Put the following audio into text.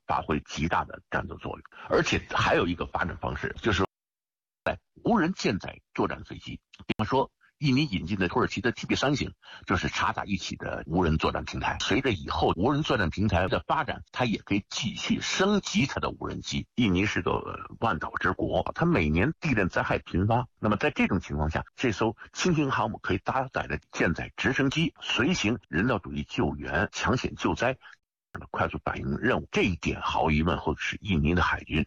发挥极大的战斗作用。而且还有一个发展方式，就是在无人舰载作战飞机，比方说印尼引进的土耳其的 TB3型，就是插在一起的无人作战平台。随着以后无人作战平台的发展，它也可以继续升级它的无人机。印尼是个万岛之国，它每年地震灾害频发，那么在这种情况下，这艘轻型航母可以搭载的舰载直升机随行人道主义救援、抢险救灾快速反应任务，这一点毫无疑问会使印尼的海军